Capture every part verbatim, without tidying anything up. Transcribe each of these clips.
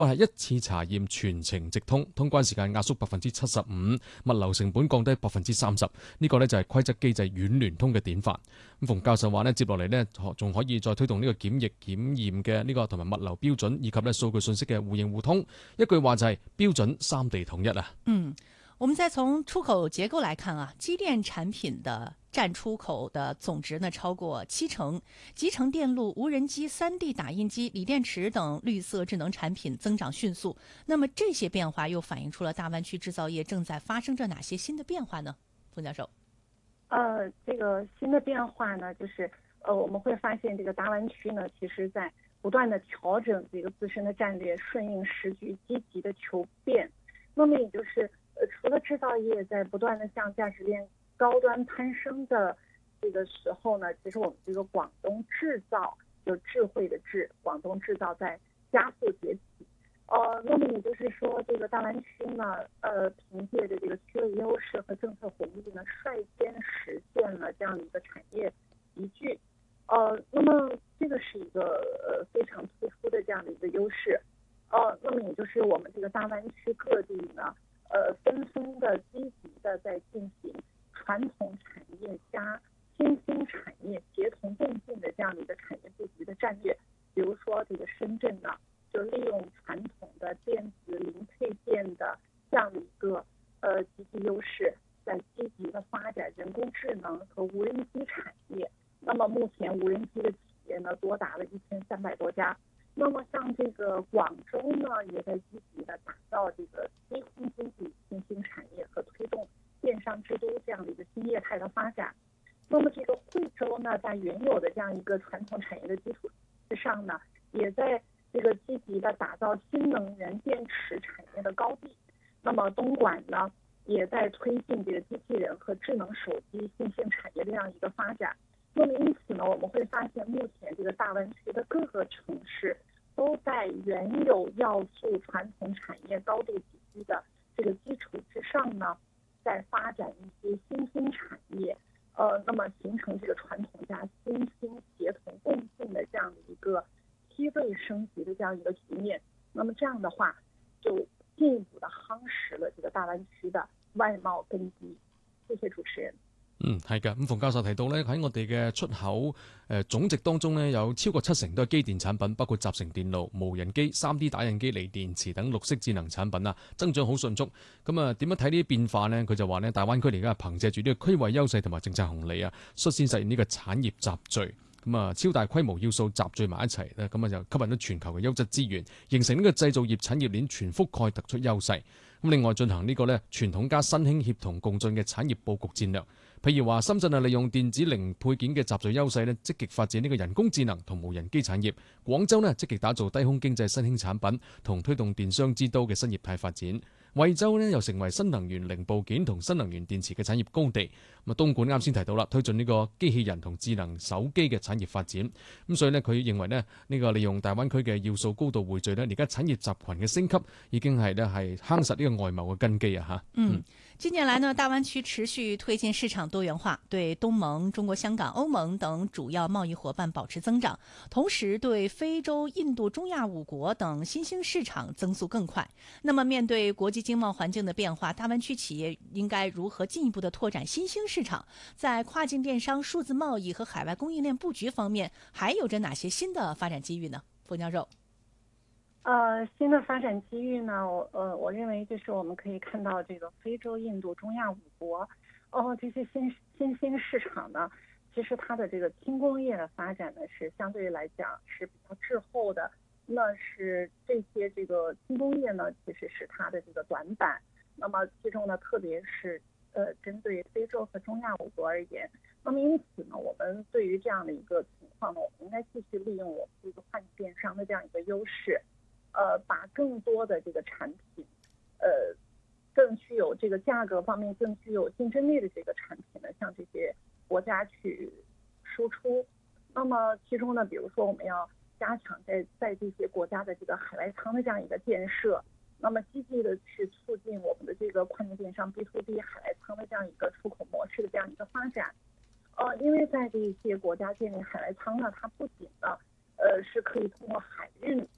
我係一次查驗全程直通，通關時間壓縮百分之七十五，物流成本降低百分之三十。呢個呢就係規則機制軟聯通嘅典範。咁馮教授話呢，接落嚟呢仲可以再推動呢個檢疫檢驗嘅呢個同埋物流標準，以及呢數據信息嘅互認互通。一句話就係標準三地統一啊。 嗯，我們再從出口結構來看啊，機電產品的佔出口的總值呢超過七成，集成電路、無人機、三 D 打印機、鋰電池等綠色智能產品增長迅速。那麼這些變化又反映出了大灣區製造業正在發生着哪些新的變化呢？馮教授， 呃，這個新的變化呢，就是呃，我們會發現這個大灣區呢，其實在不斷的調整這個自身的戰略，順應時局，積極的求變。那麼也就是呃，除了製造業在不斷的向價值鏈高端攀升的這個時候呢，其實我們這個廣東製造有智慧的智，廣東製造在加速崛起。呃，那麼也就是說，這個大灣區呢，呃，憑借着這個區位優勢和政策紅利呢，率先實現了這樣的一個產業集聚。呃，那麼這個是一個呃非常突出的這樣的一個優勢。呃，那麼也就是我們這個大灣區各地呢，呃，紛紛的積極的在進行傳統產業加新興產業協同共進的這樣的一個產業布局的戰略。比如說這個深圳呢，就利用傳統的電子零配件的這樣的一個呃積極優勢，在積極的發展人工智能和無人機產業。那麼目前無人機的企業呢，多達了一千三百多家。那麼像這個廣州呢，也在積極的打造這個低空經濟新興產業和推動電商之都這樣的一個新業態的發展。那麼這個惠州呢，在原有的這樣一個傳統產業的基礎之上呢，也在這個積極的打造新能源電池產業的高地。那麼東莞呢，也在推進這個機器人和智能手機新興產業這樣一個發展。那麼因此呢，我們會發現目前這個大灣區的各個城市都在原有要素傳統產業高度集聚的這個基礎之上呢，在發展一些新興產業，呃，那麼形成這個傳統加新興協同共進的這樣的一個梯隊升級的這樣一個局面。那麼這樣的話，就進一步的夯實了這個大灣區的外貿根基。謝謝主持人。 嗯，係嘅。咁馮教授提到咧，喺我哋嘅出口誒、呃、總值當中咧，有超過七成都係機電產品，包括集成電路、無人機、三 D 打印機、鋰電池等綠色智能產品啊，增長好迅速。咁啊，點樣睇呢啲變化呢？佢就話呢，大灣區而家係憑借住呢個區位優勢同埋政策紅利啊，率先實現呢個產業集聚。咁啊，超大規模要素集聚埋一齊咧，咁啊就吸引到全球嘅優質資源，形成呢個製造業產業鏈全覆蓋突出優勢。咁另外進行呢個咧傳統加新興協同共進嘅產業佈局戰略。譬如話深圳係利用電子零配件嘅集聚優勢咧，積極發展呢個人工智能同無人機產業。廣州呢積極打造低空經濟新興產品，同推動電商之都嘅新業態發展。惠州呢又成為新能源零部件同新能源電池嘅產業高地。咁啊，東莞啱先提到啦，推進呢個機器人同智能手機嘅產業發展。咁所以呢，佢認為呢，呢個利用大灣區嘅要素高度匯聚呢，而家產業集群嘅升級已經係呢係夯實呢個外貿嘅根基啊！嚇， 嗯，近年來呢，大灣區持續推進市場多元化，對東盟、中國香港、歐盟等主要貿易夥伴保持增長，同時對非洲、印度、中亞五國等新興市場增速更快。那麼面對國際經貿環境的變化，大灣區企業應該如何進一步的拓展新興市場？在跨境電商、數字貿易和海外供應鏈布局方面，還有着哪些新的發展機遇呢？馮教授。 呃，新的發展機遇呢，我呃，我認為就是我們可以看到這個非洲、印度、中亞五國，哦，這些新新興市場呢，其實它的這個輕工業的發展呢，是相對來講是比較滯後的。那是這些這個輕工業呢，其實是它的這個短板。那麼其中呢，特別是呃，針對非洲和中亞五國而言，那麼因此呢，我們對於這樣的一個情況呢，我們應該繼續利用我們這個跨境電商的這樣一個優勢。呃，把更多的這個產品，呃，更具有這個價格方面更具有競爭力的這個產品呢，向這些國家去輸出。那麼其中呢，比如說我們要加強在在這些國家的這個海外倉的這樣一個建設，那麼積極的去促進我們的這個跨境電商 B to B 海外倉的這樣一個出口模式的這樣一個發展。呃，因為在這些國家建立海外倉呢，它不僅呢，呃，是可以通過海運。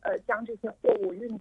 呃将这些货物运到